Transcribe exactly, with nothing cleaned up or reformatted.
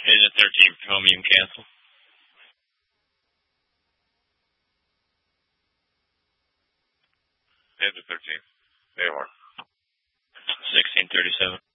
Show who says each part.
Speaker 1: Is it thirteen for home? You can cancel.
Speaker 2: Is it thirteen? They are.
Speaker 1: Sixteen thirty-seven.